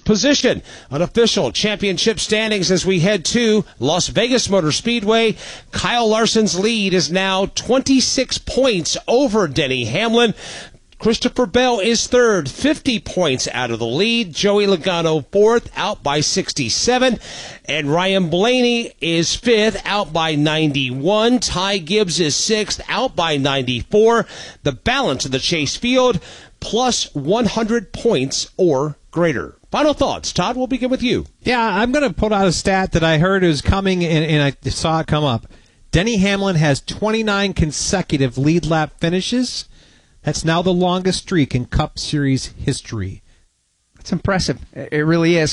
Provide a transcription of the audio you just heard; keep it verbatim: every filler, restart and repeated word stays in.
position. Unofficial championship standings as we head to Las Vegas Motor Speedway. Kyle Larson's lead is now twenty-six points over Denny Hamlin. Christopher Bell is third, fifty points out of the lead. Joey Logano fourth, out by sixty-seven. And Ryan Blaney is fifth, out by ninety-one. Ty Gibbs is sixth, out by ninety-four. The balance of the chase field, plus one hundred points or greater. Final thoughts. Todd, we'll begin with you. Yeah, I'm going to put out a stat that I heard was coming, and, and I saw it come up. Denny Hamlin has twenty-nine consecutive lead lap finishes. That's now the longest streak in Cup Series history. It's impressive. It really is.